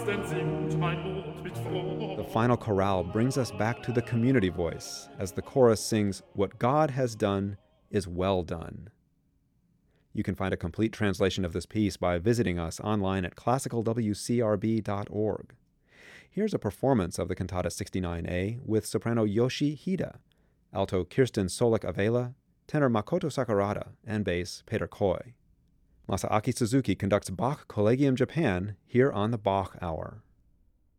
The final chorale brings us back to the community voice as the chorus sings, "What God has done is well done." You can find a complete translation of this piece by visiting us online at classicalwcrb.org. Here's a performance of the Cantata 69A with soprano Yoshi Hida, alto Kirsten Solik-Avela, tenor Makoto Sakurada, and bass Peter Koi. Masaaki Suzuki conducts Bach Collegium Japan here on the Bach Hour.